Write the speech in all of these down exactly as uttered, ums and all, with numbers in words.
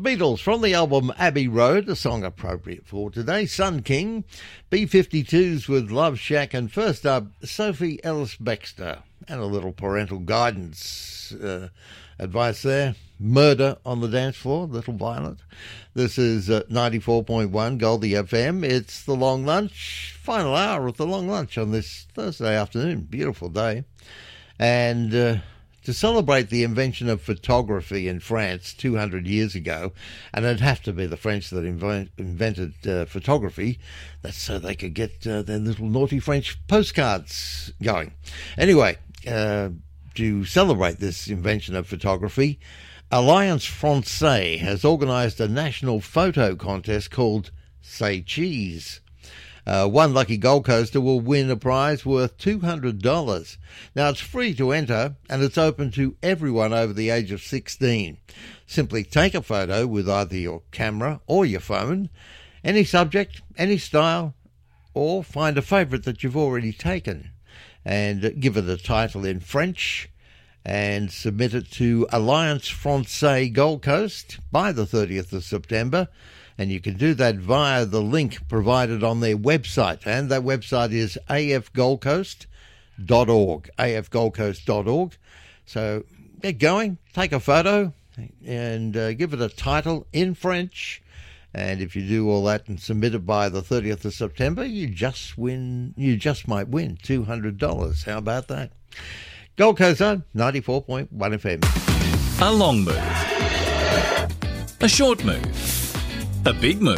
Beatles from the album Abbey Road, a song appropriate for today. Sun King, B fifty-twos with Love Shack, and first up, Sophie Ellis-Bextor, and a little parental guidance uh, advice there. Murder on the Dance Floor, Little Violet. This is uh, ninety-four point one Goldie F M. It's the long lunch, final hour of the long lunch on this Thursday afternoon. Beautiful day. And uh, to celebrate the invention of photography in France two hundred years ago, and it'd have to be the French that invent, invented uh, photography, that's so they could get uh, their little naughty French postcards going. Anyway, uh, to celebrate this invention of photography, Alliance Francaise has organised a national photo contest called Say Cheese. Uh, one lucky Gold Coaster will win a prize worth two hundred dollars. Now, it's free to enter, and it's open to everyone over the age of sixteen. Simply take a photo with either your camera or your phone, any subject, any style, or find a favourite that you've already taken, and give it a title in French, and submit it to Alliance Francaise Gold Coast by the thirtieth of September. And you can do that via the link provided on their website. And that website is a f gold coast dot org, a f gold coast dot org. So get going, take a photo, and uh, give it a title in French. And if you do all that and submit it by the thirtieth of September, you just win. You just might win two hundred dollars. How about that? Gold Coast Zone, ninety-four point one F M. A long move. A short move. A big move.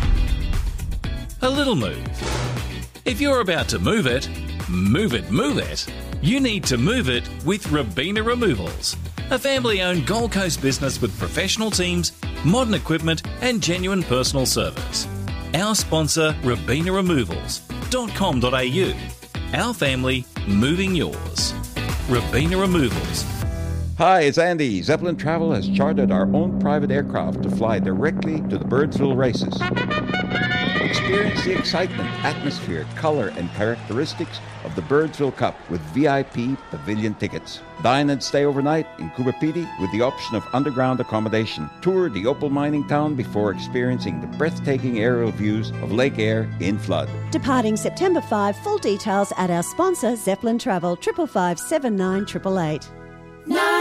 A little move. If you're about to move it, move it, move it, you need to move it with Robina Removals, a family-owned Gold Coast business with professional teams, modern equipment and genuine personal service. Our sponsor, robina removals dot com dot a u. Our family, moving yours. Robina Removals. Hi, it's Andy. Zeppelin Travel has chartered our own private aircraft to fly directly to the Birdsville races. Experience the excitement, atmosphere, colour and characteristics of the Birdsville Cup with V I P pavilion tickets. Dine and stay overnight in Coober Pedy with the option of underground accommodation. Tour the opal mining town before experiencing the breathtaking aerial views of Lake Eyre in flood. Departing September fifth, full details at our sponsor Zeppelin Travel, five five five seven nine eight eight eight.